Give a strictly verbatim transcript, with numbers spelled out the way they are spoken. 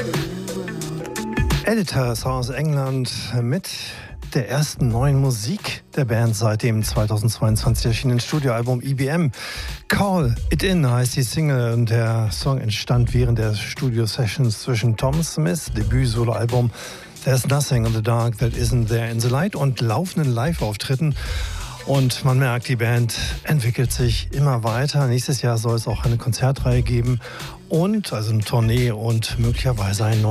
Editors aus England mit der ersten neuen Musik der Band seit dem zweitausendzweiundzwanzig erschienenen Studioalbum E B M. Call It In heißt die Single und der Song entstand während der Studio-Sessions zwischen Tom Smiths Debüt-Soloalbum There's Nothing in the Dark That Isn't There in the Light und laufenden Live-Auftritten. Und man merkt, die Band entwickelt sich immer weiter. Nächstes Jahr soll es auch eine Konzertreihe geben und also eine Tournee und möglicherweise ein